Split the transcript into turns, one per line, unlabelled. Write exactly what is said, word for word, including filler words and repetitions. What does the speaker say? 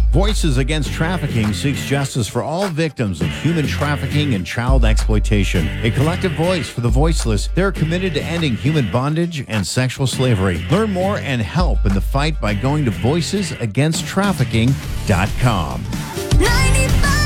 Voices Against Trafficking seeks justice for all victims of human trafficking and child exploitation. A collective voice for the voiceless, they're committed to ending human bondage and sexual slavery. Learn more and help in the fight by going to voices against trafficking dot com.
ninety-five